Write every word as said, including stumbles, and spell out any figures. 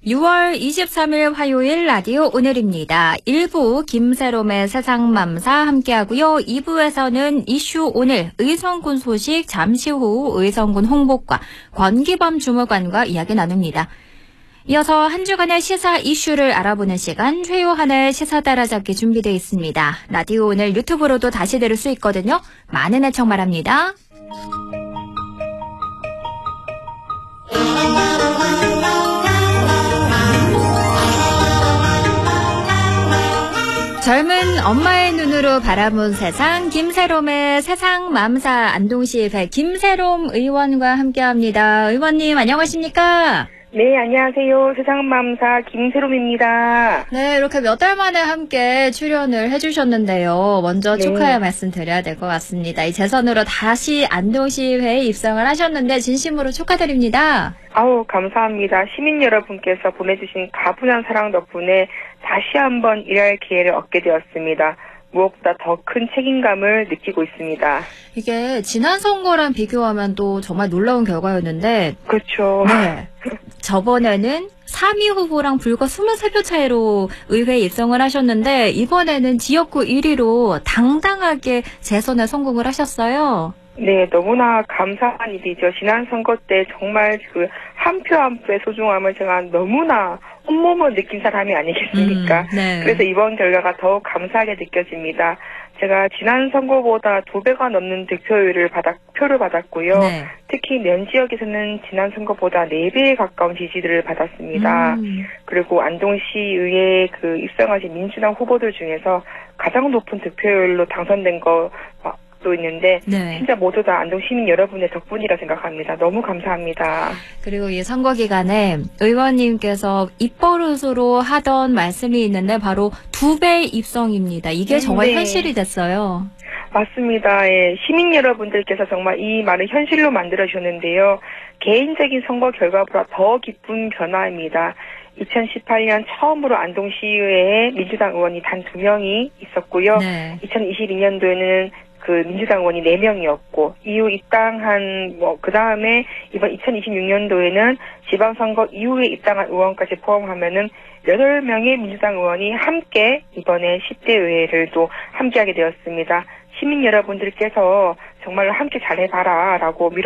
유월 이십삼일 화요일 라디오 오늘입니다. 일 부 김세롬의 세상맘사 함께하고요. 이 부에서는 이슈 오늘 의성군 소식 잠시 후 의성군 홍보과 권기범 주무관과 이야기 나눕니다. 이어서 한 주간의 시사 이슈를 알아보는 시간 최요한의 시사 따라잡기 준비되어 있습니다. 라디오 오늘 유튜브로도 다시 들을 수 있거든요. 많은 애청 바랍니다. 젊은 엄마의 눈으로 바라본 세상, 김세롬의 세상맘사 안동시 배 김세롬 의원과 함께합니다. 의원님 안녕하십니까? 네, 안녕하세요. 세상맘사 김세롬입니다. 네, 이렇게 몇 달 만에 함께 출연을 해주셨는데요. 먼저 네. 축하의 말씀 드려야 될 것 같습니다. 이 재선으로 다시 안동시회에 입성을 하셨는데 진심으로 축하드립니다. 아우, 감사합니다. 시민 여러분께서 보내주신 가분한 사랑 덕분에 다시 한번 일할 기회를 얻게 되었습니다. 무엇보다 더 큰 책임감을 느끼고 있습니다. 이게 지난 선거랑 비교하면 또 정말 놀라운 결과였는데 그렇죠. 네. 저번에는 삼 위 후보랑 불과 이십삼 표 차이로 의회에 입성을 하셨는데 이번에는 지역구 일 위로 당당하게 재선에 성공을 하셨어요. 네, 너무나 감사한 일이죠. 지난 선거 때 정말 그 한 표 한 표의 소중함을 제가 너무나 온몸으로 느낀 사람이 아니겠습니까? 음, 네. 그래서 이번 결과가 더욱 감사하게 느껴집니다. 제가 지난 선거보다 두 배가 넘는 득표율을 받았, 표를 받았고요. 네. 특히 면 지역에서는 지난 선거보다 네 배에 가까운 지지를 받았습니다. 음. 그리고 안동시의회에 그 입성하신 민주당 후보들 중에서 가장 높은 득표율로 당선된 거 도 있는데 네. 진짜 모두 다 안동 시민 여러분의 덕분이라 생각합니다. 너무 감사합니다. 그리고 이 선거 기간에 의원님께서 입버릇으로 하던 말씀이 있는데 바로 두 배 입성입니다. 이게 음, 정말 네. 현실이 됐어요. 맞습니다. 예, 시민 여러분들께서 정말 이 말을 현실로 만들어주셨는데요. 개인적인 선거 결과보다 더 기쁜 변화입니다. 이천십팔 년 처음으로 안동시의회에 민주당 의원이 단 두 명이 있었고요. 네. 이천이십이 년도에는 그 민주당 의원이 네 명이었고 이후 입당한 뭐 그 다음에 이번 이천이십육 년도에는 지방선거 이후에 입당한 의원까지 포함하면은 여덟 명의 민주당 의원이 함께 이번에 십 대 의회를 또 함께하게 되었습니다. 시민 여러분들께서 정말로 함께 잘해봐라 라고